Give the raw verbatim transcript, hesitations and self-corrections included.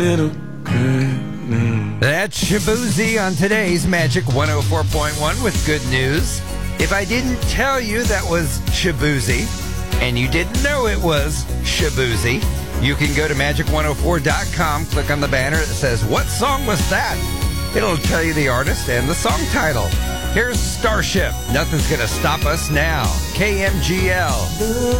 That's Shaboozey on today's Magic one oh four point one with good news. If I didn't tell you that was Shaboozey, and you didn't know it was Shaboozey, you can go to magic one oh four dot com, click on the banner that says, "What song was that?" It'll tell you the artist and the song title. Here's Starship. Nothing's gonna stop us now. K M G L.